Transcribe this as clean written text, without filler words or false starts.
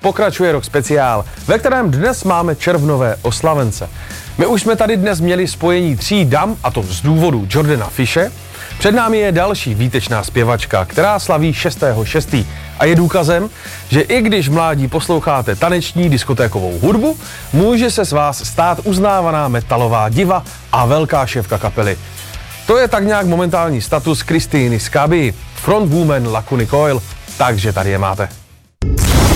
pokračuje rok speciál, ve kterém dnes máme červnové oslavence. My už jsme tady dnes měli spojení 3 dam, a to z důvodu Jordana Fishe. Před námi je další výtečná zpěvačka, která slaví 6.6. a je důkazem, že i když v mládí posloucháte taneční diskotékovou hudbu, může se z vás stát uznávaná metalová diva a velká šéfka kapely. To je tak nějak momentální status Kristýny Skaby, frontwoman Lacuna Coil, takže tady je máte.